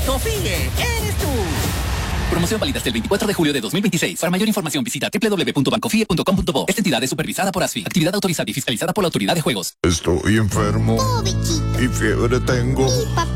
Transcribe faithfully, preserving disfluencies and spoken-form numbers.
Confíe, eres tú. Promoción válida hasta el veinticuatro de julio de dos mil veintiséis. Para mayor información visita doble u doble u doble u punto bancofie punto com punto bo. Esta entidad es supervisada por ASFI. Actividad autorizada y fiscalizada por la Autoridad de Juegos. Estoy enfermo. Oh, bichito. Y fiebre tengo. Mi papá